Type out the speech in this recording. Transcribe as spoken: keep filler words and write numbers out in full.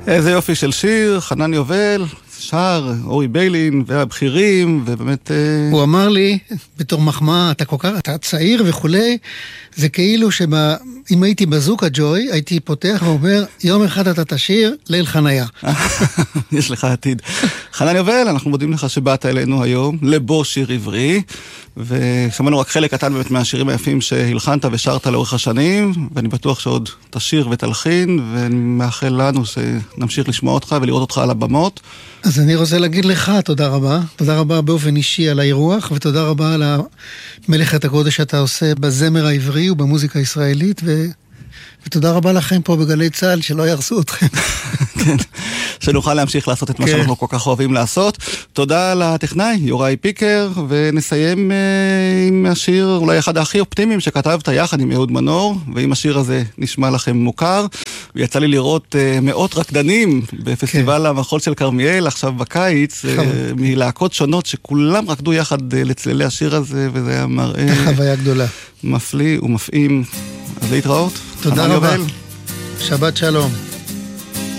איזה יופי של שיר, חנן יובל, שר, אורי ביילין והבחירים, ובאמת... הוא אמר לי, בתור מחמאה, אתה כל כך, אתה צעיר וכולי, זה כאילו שאם הייתי בזוקה ג'וי, הייתי פותח ואומר, יום אחד אתה תשיר, ליל חניה. יש לך עתיד. חנן יובל, אנחנו מודים לך שבאת אלינו היום, לבו שיר עברי, ושמענו רק חלק קטן באמת מהשירים היפים שהלחנת ושרת לאורך השנים, ואני בטוח שעוד תשיר ותלחין, ואני מאחל לנו שנמשיך לשמוע אותך ולראות אותך על הבמות. אז אני רוצה להגיד לך תודה רבה, תודה רבה באופן אישי על האירוח, ותודה רבה על מלאכת הקודש שאתה עושה בזמר העברי ובמוזיקה הישראלית, ו... ותודה רבה לכם פה בגלי צהל, שלא ירסו אתכם. כן, שנוכל להמשיך לעשות את מה שאנחנו כל כך אוהבים לעשות. תודה לטכנאי, יוראי פיקר, ונסיים עם השיר, אולי אחד הכי אופטימיים שכתבת יחד עם אהוד מנור, ואם השיר הזה נשמע לכם מוכר, ויצא לי לראות מאות רקדנים בפסטיבל המחול של כרמיאל, עכשיו בקיץ, מלהקות שונות שכולם רקדו יחד לצלילי השיר הזה, וזה היה מראה... חוויה גדולה. מפליא ומפעים. אז להתראות. תודה רבה. שבת שלום.